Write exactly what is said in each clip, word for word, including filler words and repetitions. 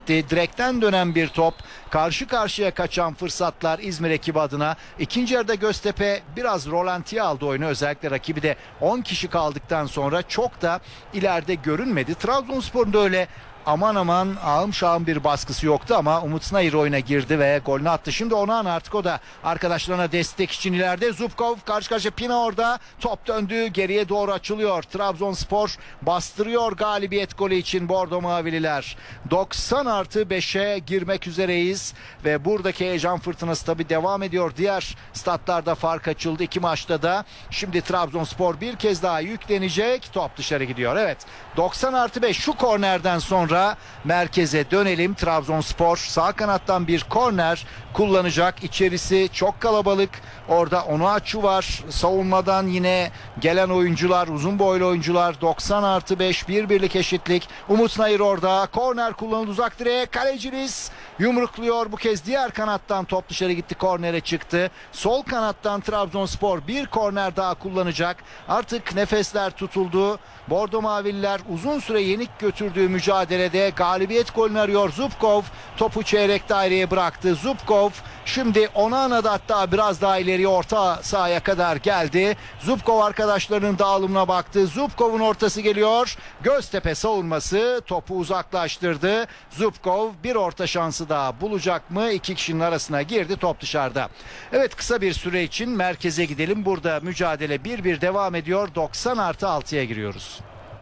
Direkten dönen bir top, karşı karşıya kaçan fırsatlar İzmir ekibi adına. İkinci yarıda Göztepe biraz rolantiye aldı oyunu, özellikle rakibi de on kişi kaldıktan sonra çok da ileride görünmedi. Trabzonspor'un da öyle aman aman ağım şağım bir baskısı yoktu ama Umut Snayır oyuna girdi ve golünü attı. Şimdi Onağan artık o da arkadaşlarına destek için ileride. Zubkov karşı karşıya, Pina orada, top döndü, geriye doğru açılıyor. Trabzonspor bastırıyor galibiyet golü için Bordo Mavililer. doksan artı beşe girmek üzereyiz ve buradaki heyecan fırtınası tabi devam ediyor. Diğer statlarda fark açıldı iki maçta da. Şimdi Trabzonspor bir kez daha yüklenecek, top dışarı gidiyor. Evet, doksan artı beş. Şu kornerden sonra merkeze dönelim. Trabzonspor sağ kanattan bir korner kullanacak. İçerisi çok kalabalık. Orada Onuachu var. Savunmadan yine gelen oyuncular, uzun boylu oyuncular. doksan artı beş, bir birlik eşitlik. Umut Nayır orada. Korner kullanıldı uzak direğe. Kaleciniz yumrukluyor. Bu kez diğer kanattan top dışarı gitti. Kornere çıktı. Sol kanattan Trabzonspor bir korner daha kullanacak. Artık nefesler tutuldu. Bordo Mavililer uzun süre yenik götürdüğü mücadelede galibiyet golünü arıyor. Zubkov topu çeyrek daireye bıraktı. Zubkov şimdi Onana'da, hatta biraz daha ileriye orta sahaya kadar geldi. Zubkov arkadaşlarının dağılımına baktı. Zubkov'un ortası geliyor. Göztepe savunması topu uzaklaştırdı. Zubkov bir orta şansı daha bulacak mı? İki kişinin arasına girdi. Top dışarıda. Evet, kısa bir süre için merkeze gidelim. Burada mücadele bir bir devam ediyor. doksan artı altıya giriyoruz.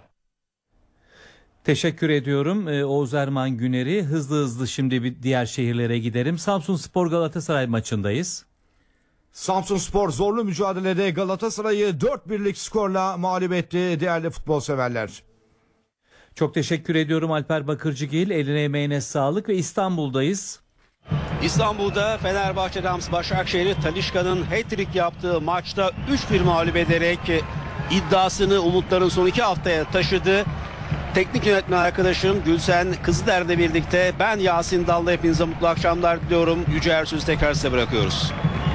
Teşekkür ediyorum Oğuz Erman Güner'i. Hızlı hızlı şimdi bir diğer şehirlere gidelim. Samsunspor Galatasaray maçındayız. Samsunspor zorlu mücadelede Galatasaray'ı dört birlik skorla mağlup etti değerli futbol severler. Çok teşekkür ediyorum Alper Bakırcıgil. Eline emeğine sağlık ve İstanbul'dayız. İstanbul'da Fenerbahçe Rams Başakşehir'i Talisca'nın hat-trick yaptığı maçta üç bir mağlup ederek iddiasını umutların son iki haftaya taşıdı. Teknik yönetmen arkadaşım Gülsen Kızıder'le birlikte ben Yasin Dallı, hepinize mutlu akşamlar diliyorum. Yüce Ersöz'ü tekrar size bırakıyoruz.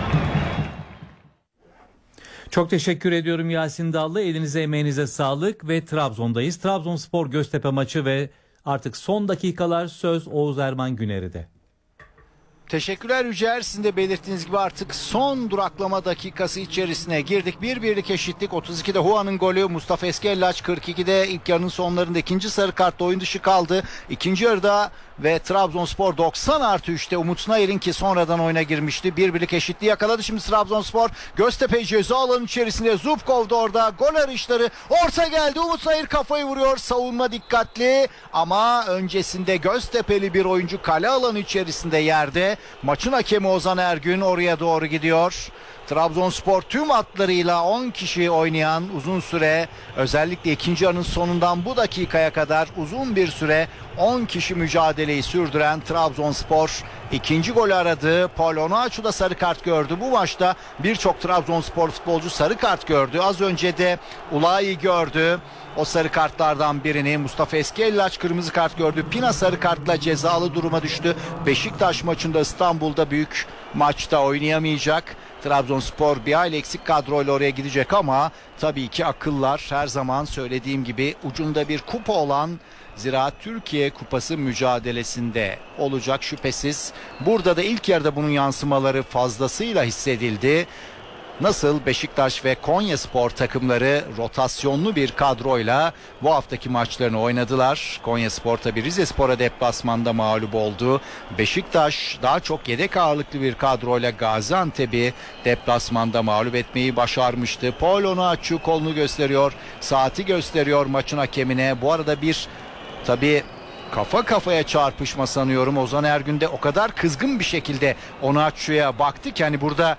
Çok teşekkür ediyorum Yasin Dallı. Elinize emeğinize sağlık ve Trabzon'dayız. Trabzonspor Göztepe maçı ve artık son dakikalar, söz Oğuz Erman Güner'de. Teşekkürler Yücer. Sizin de belirttiğiniz gibi artık son duraklama dakikası içerisine girdik. Bir birlik eşitlik. otuz ikide Huan'ın golü. Mustafa Eskellaç kırk ikide ilk yarının sonlarında ikinci sarı kartla oyun dışı kaldı. İkinci yarıda ve Trabzonspor doksan artı üçte Umut Nayır'ın ki sonradan oyuna girmişti. Bir birlik eşitliği yakaladı. Şimdi Trabzonspor Göztepe ceza alanı içerisinde. Zubkov da orada. Gol arayışları. Orta geldi. Umut Nayır kafayı vuruyor. Savunma dikkatli ama öncesinde Göztepe'li bir oyuncu kale alanı içerisinde yerde. Maçın hakemi Ozan Ergün oraya doğru gidiyor. Trabzonspor tüm hatlarıyla on kişi oynayan, uzun süre, özellikle ikinci yarının sonundan bu dakikaya kadar uzun bir süre on kişi mücadeleyi sürdüren Trabzonspor ikinci golü aradı. Paul Onuachu da sarı kart gördü. Bu maçta birçok Trabzonspor futbolcu sarı kart gördü. Az önce de Ulai'yi gördü. O sarı kartlardan birini Mustafa Eskellaç kırmızı kart gördü. Pina sarı kartla cezalı duruma düştü. Beşiktaş maçında İstanbul'da büyük maçta oynayamayacak. Trabzonspor bir aylık eksik kadroyla oraya gidecek ama tabii ki akıllar her zaman söylediğim gibi ucunda bir kupa olan Ziraat Türkiye Kupası mücadelesinde olacak şüphesiz. Burada da ilk yarıda bunun yansımaları fazlasıyla hissedildi. Nasıl Beşiktaş ve Konyaspor takımları rotasyonlu bir kadroyla bu haftaki maçlarını oynadılar. Konyaspor tabi Rizespor'a deplasmanda mağlup oldu. Beşiktaş daha çok yedek ağırlıklı bir kadroyla Gaziantep'i deplasmanda mağlup etmeyi başarmıştı. Paul Onuachu kolunu gösteriyor, saati gösteriyor maçın hakemine. Bu arada bir tabi kafa kafaya çarpışma sanıyorum. Ozan Ergün de o kadar kızgın bir şekilde Onuachu'ya baktı ki hani burada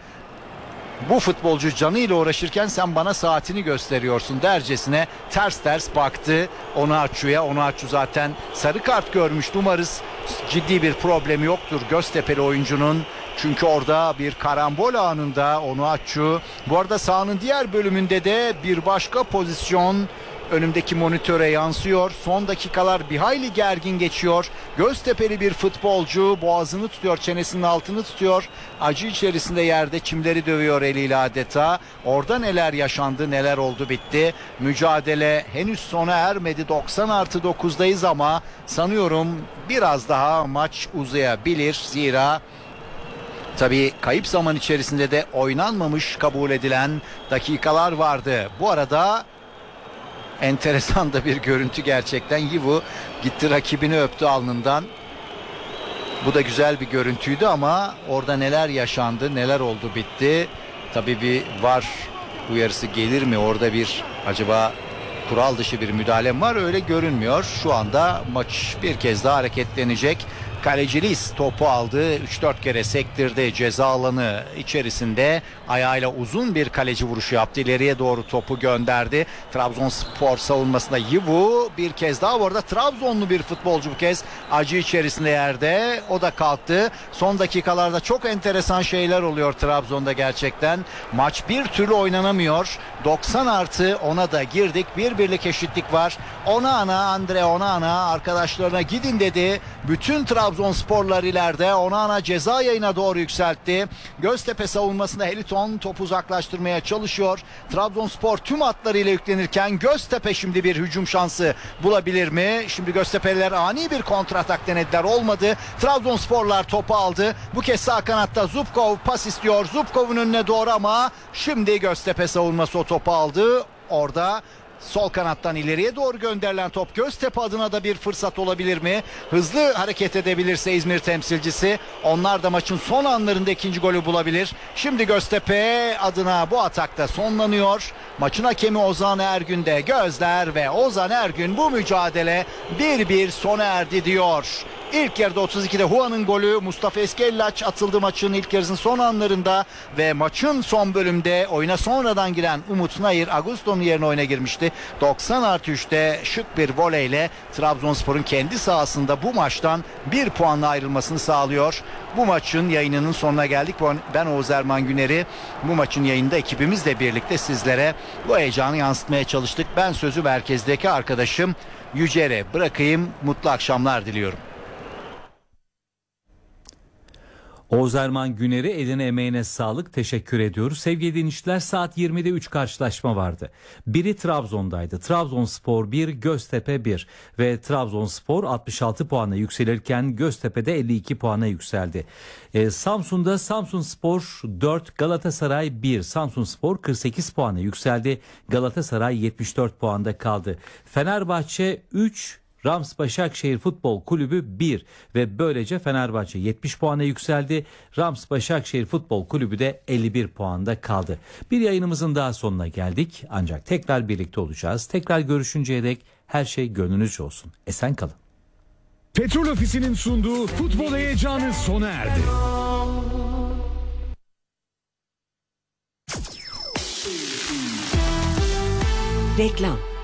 bu futbolcu canıyla uğraşırken sen bana saatini gösteriyorsun dercesine ters ters baktı Onuachu'ya. Onuachu zaten sarı kart görmüştü. Umarız ciddi bir problemi yoktur Göztepe'li oyuncunun. Çünkü orada bir karambol anında Onuachu. Bu arada sahanın diğer bölümünde de bir başka pozisyon önümdeki monitöre yansıyor. Son dakikalar bir hayli gergin geçiyor. Göztepe'li bir futbolcu boğazını tutuyor, çenesinin altını tutuyor. Acı içerisinde yerde çimleri dövüyor eliyle adeta. Orada neler yaşandı, neler oldu bitti. Mücadele henüz sona ermedi. doksan artı dokuzdayız ama sanıyorum biraz daha maç uzayabilir. Zira tabii kayıp zaman içerisinde de oynanmamış kabul edilen dakikalar vardı. Bu arada enteresan da bir görüntü gerçekten. Yivu gitti rakibini öptü alnından. Bu da güzel bir görüntüydü ama orada neler yaşandı, neler oldu bitti. Tabii bir var uyarısı gelir mi? Orada bir acaba kural dışı bir müdahale mi var? Öyle görünmüyor. Şu anda maç bir kez daha hareketlenecek. Kaleci Lis topu aldı. üç dört kere sektirdi ceza alanı içerisinde. Ayağıyla uzun bir kaleci vuruşu yaptı. İleriye doğru topu gönderdi. Trabzonspor savunmasında Yivu bir kez daha. Bu arada Trabzonlu bir futbolcu bu kez acı içerisinde yerde. O da kalktı. Son dakikalarda çok enteresan şeyler oluyor Trabzon'da gerçekten. Maç bir türlü oynanamıyor. doksan artı ona da girdik. Bir birlik eşitlik var. Onana, Andre Onana arkadaşlarına gidin dedi. Bütün Trabzonsporlar ileride. Onana ceza yayına doğru yükseltti. Göztepe savunmasında Heliton topu uzaklaştırmaya çalışıyor. Trabzonspor tüm hatlarıyla yüklenirken Göztepe şimdi bir hücum şansı bulabilir mi? Şimdi Göztepe'liler ani bir kontratak denediler. Olmadı. Trabzonsporlar topu aldı. Bu kez sağ kanatta Zubkov pas istiyor. Zubkov'un önüne doğru ama şimdi Göztepe savunması o topu aldı. Orada sol kanattan ileriye doğru gönderilen top Göztepe adına da bir fırsat olabilir mi? Hızlı hareket edebilirse İzmir temsilcisi onlar da maçın son anlarında ikinci golü bulabilir. Şimdi Göztepe adına bu atakta sonlanıyor. Maçın hakemi Ozan Ergün de gözler ve Ozan Ergün bu mücadele bir bir sona erdi diyor. İlk yarıda otuz ikide Huan'ın golü, Mustafa Eskellaç atıldı maçın ilk yarısının son anlarında ve maçın son bölümde oyuna sonradan giren Umut Nayır Augusto'nun yerine oyuna girmişti. doksan artı üçte şık bir voleyle Trabzonspor'un kendi sahasında bu maçtan bir puanla ayrılmasını sağlıyor. Bu maçın yayınının sonuna geldik. Ben Oğuz Erman Güner'i bu maçın yayında ekibimizle birlikte sizlere bu heyecanı yansıtmaya çalıştık. Ben sözü merkezdeki arkadaşım Yücer'e bırakayım. Mutlu akşamlar diliyorum. Oğuz Erman Güner'i eline emeğine sağlık, teşekkür ediyoruz. Sevgili dinleyiciler, saat yirmide üç karşılaşma vardı. Biri Trabzon'daydı. Trabzonspor bir, Göztepe bir ve Trabzonspor altmış altı puana yükselirken Göztepe'de elli iki puana yükseldi. Ee, Samsun'da Samsunspor dört, Galatasaray bir. Samsunspor kırk sekiz puana yükseldi. Galatasaray yetmiş dört puanda kaldı. Fenerbahçe üç, Rams Başakşehir Futbol Kulübü bir ve böylece Fenerbahçe yetmiş puana yükseldi. Rams Başakşehir Futbol Kulübü de elli bir puanda kaldı. Bir yayınımızın daha sonuna geldik. Ancak tekrar birlikte olacağız. Tekrar görüşünceye dek her şey gönlünüzce olsun. Esen kalın. Petrol Ofisi'nin sunduğu futbol heyecanı sona erdi. Reklam.